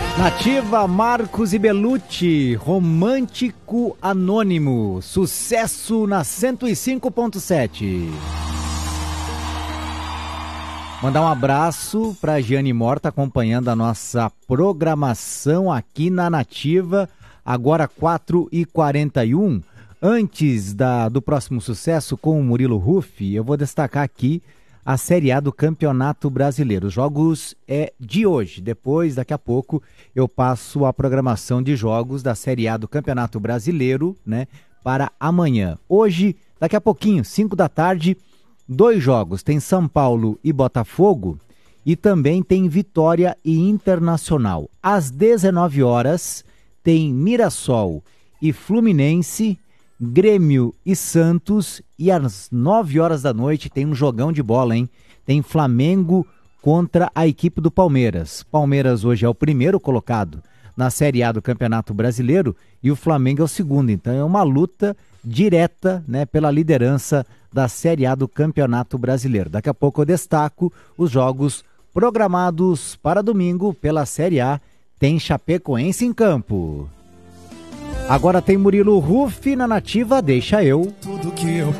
Nativa, Marcos e Belucci, Romântico Anônimo, sucesso na 105.7. Mandar um abraço para a Giane Morta, acompanhando a nossa programação aqui na Nativa, agora 4h41. Antes do próximo sucesso com o Murilo Ruff, eu vou destacar aqui a Série A do Campeonato Brasileiro. Os jogos é de hoje. Depois, daqui a pouco, eu passo a programação de jogos da Série A do Campeonato Brasileiro, né, para amanhã. Hoje, daqui a pouquinho, 5 da tarde, 2 jogos. Tem São Paulo e Botafogo e também tem Vitória e Internacional. Às 19 horas, tem Mirassol e Fluminense, Grêmio e Santos, e às 9 horas da noite tem um jogão de bola, hein? Tem Flamengo contra a equipe do Palmeiras. Palmeiras hoje é o primeiro colocado na Série A do Campeonato Brasileiro e o Flamengo é o segundo. Então é uma luta direta, né, pela liderança da Série A do Campeonato Brasileiro. Daqui a pouco eu destaco os jogos programados para domingo pela Série A. Tem Chapecoense em campo. Agora tem Murilo Ruff na Nativa, deixa eu.